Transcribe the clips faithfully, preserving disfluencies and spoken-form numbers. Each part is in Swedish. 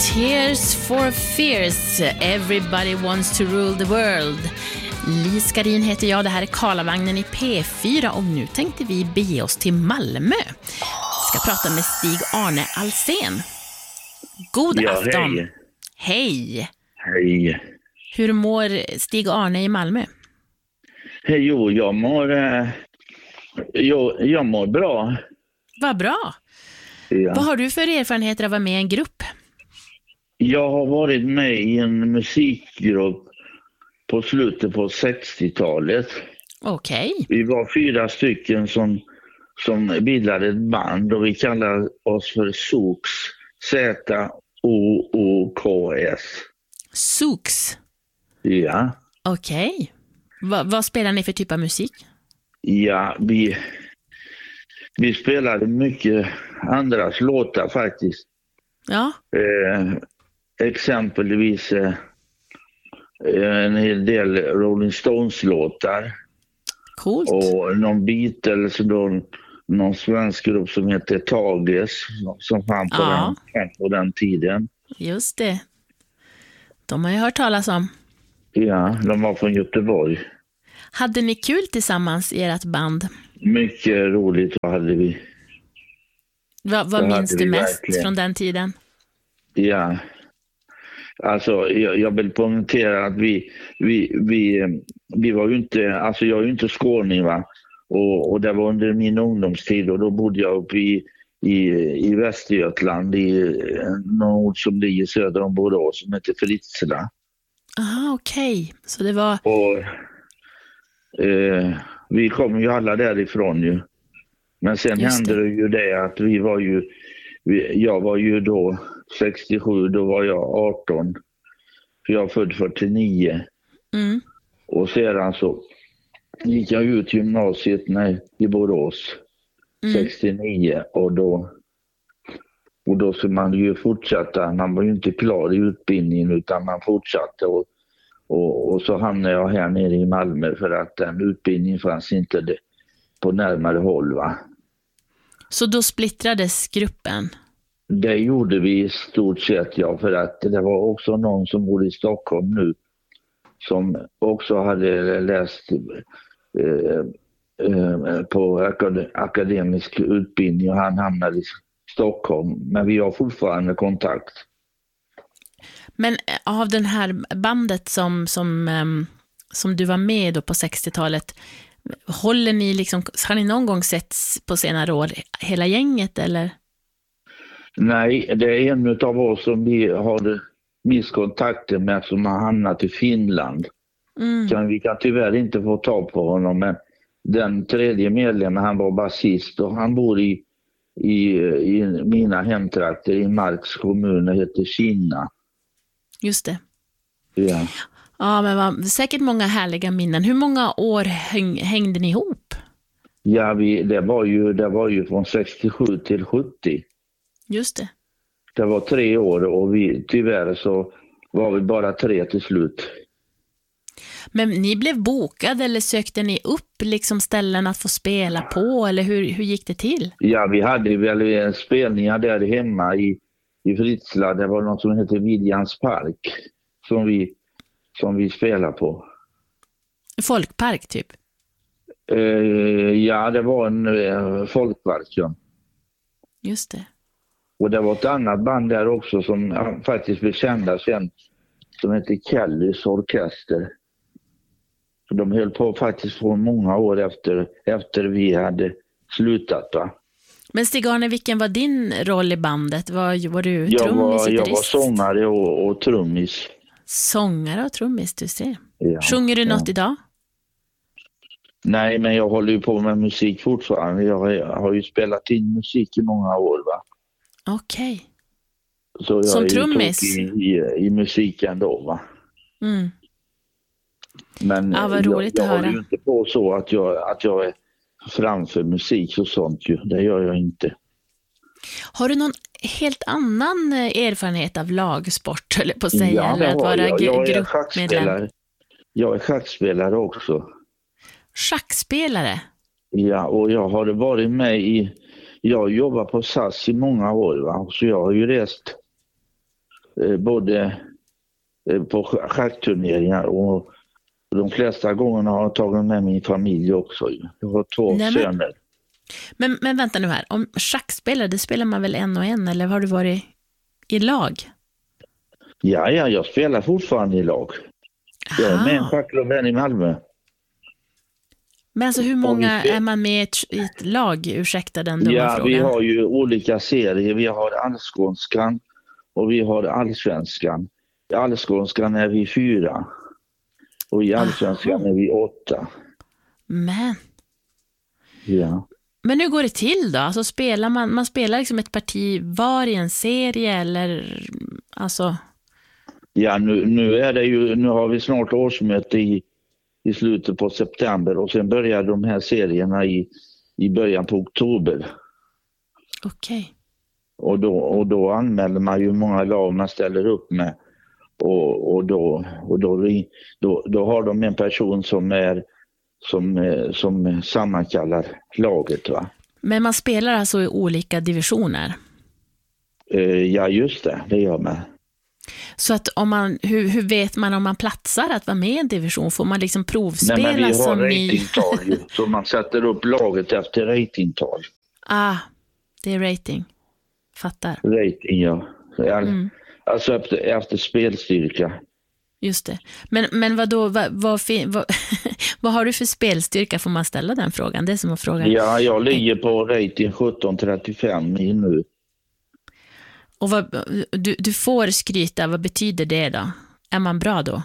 Tears for Fears, Everybody wants to rule the world. Lis Garin heter jag, det här är Karlavagnen i P fyra och nu tänkte vi bege oss till Malmö. Ska prata med Stig-Arne Alsen. God ja, afton. Hej. Hej. Hej. Hur mår Stig-Arne i Malmö? Hej, jo, jag mår, eh, jag, jag mår bra. Vad bra. Ja. Vad har du för erfarenheter av att vara med i en grupp? Jag har varit med i en musikgrupp på slutet på sextiotalet. Okej. Okay. Vi var fyra stycken som, som bildade ett band och vi kallade oss för Soks. Z O O K S. Soks? Ja. Okej. Okay. Va, vad spelar ni för typ av musik? Ja, vi, vi spelade mycket andras låtar faktiskt. Ja. Eh, exempelvis eh, en hel del Rolling Stones-låtar. Coolt. Och någon Beatles, då, någon svensk grupp som heter Tages som fann på, ja. den, på den tiden. Just det. De har jag hört talas om. Ja, de var från Göteborg. Hade ni kul tillsammans i ert band? Mycket roligt hade vi. Va, vad minns du mest verkligen från den tiden? Ja, alltså jag, jag vill poängtera att vi, vi, vi, vi var ju inte, alltså jag är ju inte skåning va. Och, och det var under min ungdomstid och då bodde jag uppe i, i, i Västergötland i någon ort som ligger söder om Borås som heter Fritsla. Aha, okej. Okay. Så det var... Och eh, vi kom ju alla därifrån ju. Men sen Just hände det. det ju det att vi var ju, vi, jag var ju då sextiosju, då var jag arton. För jag är född fyrtionio. Mm. Och sedan så gick jag ut gymnasiet nej, i Borås mm. sextionio och då och då så man ju fortsätta, man var ju inte klar i utbildningen utan man fortsatte och, och, och så hamnade jag här nere i Malmö för att den utbildningen fanns inte det, på närmare håll va. Så då splittrades gruppen? Det gjorde vi i stort sett ja, för att det var också någon som bor i Stockholm nu som också hade läst eh, eh, på akad- akademisk utbildning och han hamnade i Stockholm. Men vi har fortfarande kontakt. Men av den här bandet som, som, um, som du var med då på sextiotalet, håller ni liksom, har ni någon gång sett på senare år hela gänget eller? Nej, det är en av oss som vi har misskontakter med som har hamnat i Finland. Mm. Så vi kan tyvärr inte få tag på honom, men den tredje medlemmen, han var basist och han bor i, i, i mina hemtrakter i Marks kommun, det heter Kina. Just det. Ja. Ja, men var säkert många härliga minnen. Hur många år häng, hängde ni ihop? Ja, vi, det, var ju, det var ju från sextiosju till sjuttio. Just det. Det var tre år och vi, tyvärr så var vi bara tre till slut. Men ni blev bokade eller sökte ni upp liksom ställen att få spela på eller hur, hur gick det till? Ja, vi hade väl spelningar där hemma i, i Fritsla. Det var något som heter Vidjans park som vi, som vi spelade på. Folkpark typ? Uh, ja, det var en uh, folkpark, ja. Just det. Och det var ett annat band där också som ja, faktiskt blev kända sen som heter Kellys orkester. Så de höll på faktiskt för många år efter, efter vi hade slutat va. Men Stig-Arne, vilken var din roll i bandet? Var, var du jag trummis, var, jag var sångare och, och trummis. Sångare och trummis, du ser. Ja, sjunger du något ja. idag? Nej, men jag håller ju på med musik fortfarande. Jag har, jag har ju spelat in musik i många år va. Okej. Okay. Som trummis? I, i, i musiken då va. Mm. Men ja, vad roligt jag, jag att höra. Håller ju inte på så att jag, att jag är framför musik och sånt ju. Det gör jag inte. Har du någon helt annan erfarenhet av lagsport eller på att säga? Ja, eller att vara jag. Jag är schackspelare. Jag är schackspelare också. Schackspelare? Ja, och jag har varit med i... Jag jobbar på S A S i många år va? Så jag har ju rest eh, både eh, på schackturneringar och de flesta gångerna har jag tagit med min familj också. Jag har två Nej, men, söner. Men, men vänta nu här, om schackspelare, det spelar man väl en och en, eller har du varit i lag? Ja, ja, jag spelar fortfarande i lag. Jag är med en schackklubb här i Malmö. Men alltså hur många är man med i ett lag? Ursäkta den dumma ja, frågan. Vi har ju olika serier. Vi har allskånskan och vi har allsvenskan. I allskånskan är vi fyra. Och i allsvenskan Aha. är vi åtta. Men. Ja. Men hur går det till då? Alltså spelar man, man spelar liksom ett parti var i en serie eller alltså... Ja, nu, nu är det ju, nu har vi snart årsmöte i, i slutet på september och sen börjar de här serierna i, i början på oktober. Okej. Okay. Och då, och då anmäler man ju många lag man ställer upp med. Och, och, då, och då, då, då har de en person som är som, som sammankallar laget, va? Men man spelar alltså i olika divisioner? Uh, ja, just det. Det gör man. Så att om man, hur, hur vet man om man platsar att vara med i en division? Får man liksom provspela? Nej, men vi har ratingtal ni... så man sätter upp laget efter ratingtal. Ah, det är rating. Fattar. Rating, ja. Mm. Alltså efter, efter spelstyrka. Just det. Men, men vad då, vad, vad, vad, vad har du för spelstyrka? Får man ställa den frågan? Det är som att fråga. Ja, jag ligger på rating sjutton trettiofem nu. Och vad, du, du får skryta, vad betyder det då? Är man bra då?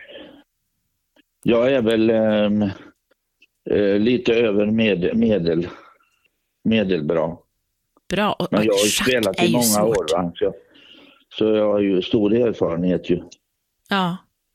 Jag är väl ähm, äh, lite över med, medel, medelbra. Bra. Och, men jag har ju spelat i många svårt. år, va? Så, så jag har ju stor erfarenhet ju. Ja.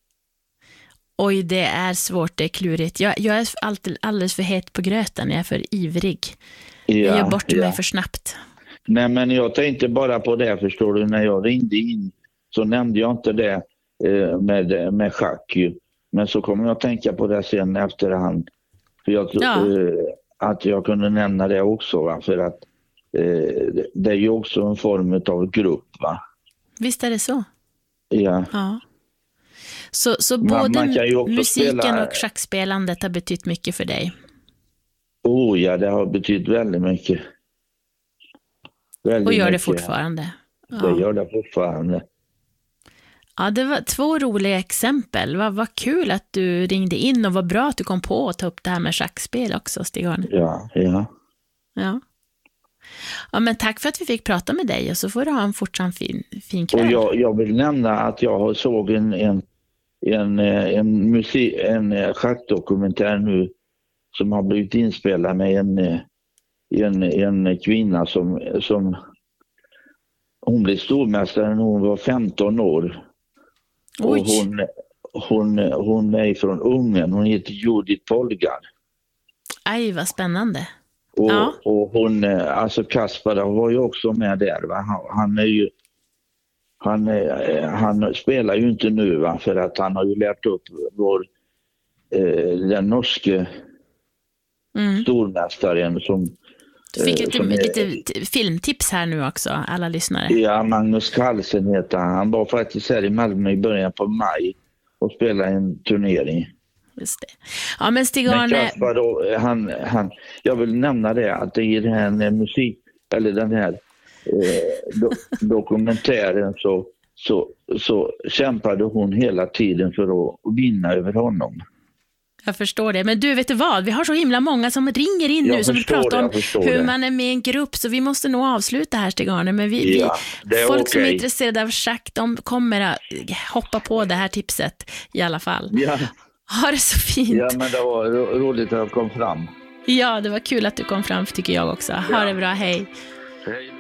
Oj, det är svårt, det är klurigt. Jag, jag är alltid alldeles för het på gröten, jag är för ivrig. Ja, jag gör bort ja. mig för snabbt. Nej, men jag tänkte bara på det, förstår du, när jag ringde in så nämnde jag inte det eh, med, med schack ju. Men så kommer jag att tänka på det sen efterhand. För jag, ja. eh, att jag kunde nämna det också, va? För att eh, det är ju också en form av grupp, va? Visst är det så? Ja. Ja. Så, så både musiken spela... och schackspelandet har betytt mycket för dig? Oh ja, det har betytt väldigt mycket. Väldigt och gör mycket. det fortfarande? Ja. Det gör det fortfarande. Ja, det var två roliga exempel. Vad, vad kul att du ringde in och vad bra att du kom på att ta upp det här med schackspel också, Stig-Arne. Ja, ja. Ja. Ja, men tack för att vi fick prata med dig och så får du ha en fortsatt fin, fin kväll. Och jag, jag vill nämna att jag såg en, en, en, en, musik, en schackdokumentär nu som har blivit inspelad med en, en, en kvinna som, som hon blev stormästare när hon var femton år. Oj. Och hon, hon, hon är från Ungern, hon heter Judith Polgar. Aj, vad spännande. Och, ja. och hon, alltså Kaspar var ju också med där, va? Han, han är ju han, han spelar ju inte nu, va? För att han har ju lärt upp vår eh, den norske mm. stormästaren som du fick lite, eh, lite är, filmtips här nu också, alla lyssnare. Ja, Magnus Carlsen heter han. Han var faktiskt här i Malmö i början på maj och spelade en turnering. Just det. Ja, men Stig-Arne... Men Kaspar då, han, han, jag vill nämna det att i den här musik, eller den här eh, do, dokumentären så, så, så kämpade hon hela tiden för att vinna över honom. Jag förstår det. Men du, vet du vad? Vi har så himla många som ringer in jag nu som vill prata om hur det. man är med i en grupp. Så vi måste nog avsluta här, Stig-Arne. Men vi, ja, vi, folk okay. som är intresserade av schack, de kommer att hoppa på det här tipset i alla fall. Ja. Ha det så fint. Ja, men det var ro- roligt att jag kom fram. Ja, det var kul att du kom fram, tycker jag också. Ha ja. det bra, hej. Hej.